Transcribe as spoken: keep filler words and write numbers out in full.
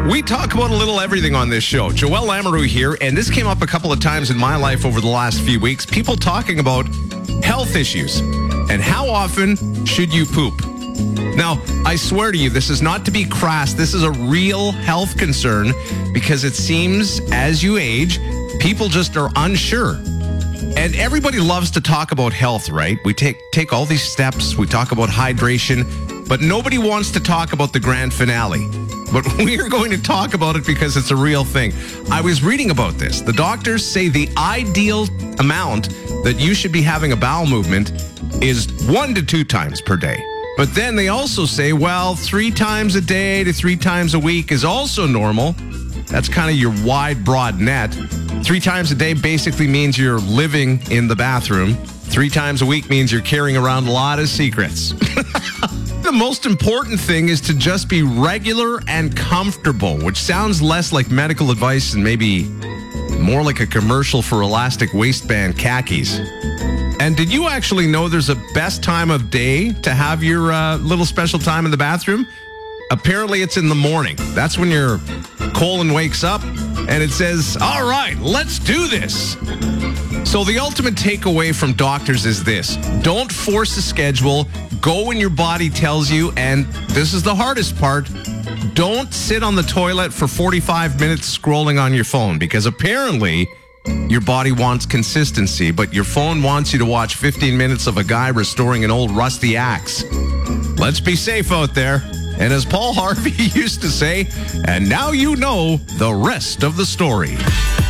We talk about a little everything on this show. Joel Lamoureux here, and this came up a couple of times in my life over the last few weeks. People talking about health issues and how often should you poop. Now, I swear to you, this is not to be crass. This is a real health concern because it seems as you age, people just are unsure. And everybody loves to talk about health, right? We take take all these steps. We talk about hydration, but nobody wants to talk about the grand finale. But we are going to talk about it because it's a real thing. I was reading about this. The doctors say the ideal amount that you should be having a bowel movement is one to two times per day. But then they also say, well, three times a day to three times a week is also normal. That's kind of your wide, broad net. Three times a day basically means you're living in the bathroom. Three times a week means you're carrying around a lot of secrets. The most important thing is to just be regular and comfortable, which sounds less like medical advice and maybe more like a commercial for elastic waistband khakis. And did you actually know there's a best time of day to have your uh, little special time in the bathroom? Apparently it's in the morning. That's when your colon wakes up and it says, all right, let's do this. So the ultimate takeaway from doctors is this: don't force a schedule. Go when your body tells you. And this is the hardest part. Don't sit on the toilet for forty-five minutes scrolling on your phone, because apparently your body wants consistency, but your phone wants you to watch fifteen minutes of a guy restoring an old rusty axe. Let's be safe out there. And as Paul Harvey used to say, and now you know the rest of the story.